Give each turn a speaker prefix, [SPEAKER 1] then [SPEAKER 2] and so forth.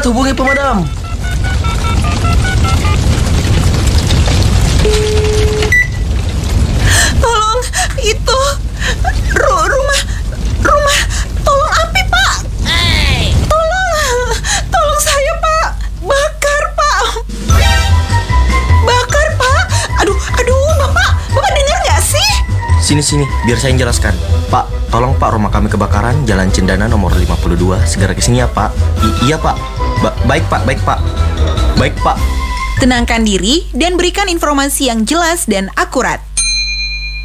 [SPEAKER 1] hubungi pemadam.
[SPEAKER 2] Tolong, itu rumah, tolong api, Pak. Tolong saya, Pak. Bakar, Pak. Bakar, Pak. Aduh, Bapak dengar nggak sih?
[SPEAKER 1] Sini, biar saya yang jelaskan. Pak, tolong Pak, rumah kami kebakaran, Jalan Cendana nomor 52. Segera ke sini ya, Pak. Iya, Pak. Baik, Pak.
[SPEAKER 2] Tenangkan diri dan berikan informasi yang jelas dan akurat.